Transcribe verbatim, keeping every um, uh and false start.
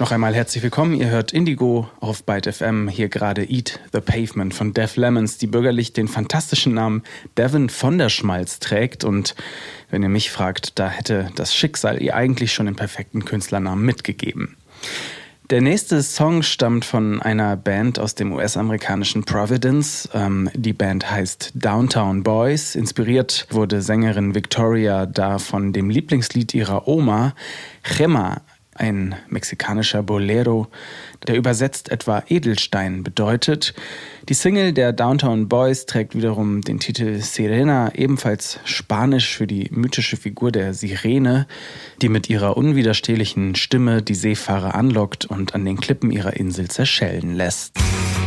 Noch einmal herzlich willkommen. Ihr hört Indigo auf Byte F M. Hier gerade Eat the Pavement von Def Lemons, die bürgerlich den fantastischen Namen Devin von der Schmalz trägt. Und wenn ihr mich fragt, da hätte das Schicksal ihr eigentlich schon den perfekten Künstlernamen mitgegeben. Der nächste Song stammt von einer Band aus dem U S-amerikanischen Providence. Ähm, die Band heißt Downtown Boys. Inspiriert wurde Sängerin Victoria da von dem Lieblingslied ihrer Oma, Chema, ein mexikanischer Bolero, der übersetzt etwa Edelstein bedeutet. Die Single der Downtown Boys trägt wiederum den Titel Sirena, ebenfalls spanisch für die mythische Figur der Sirene, die mit ihrer unwiderstehlichen Stimme die Seefahrer anlockt und an den Klippen ihrer Insel zerschellen lässt.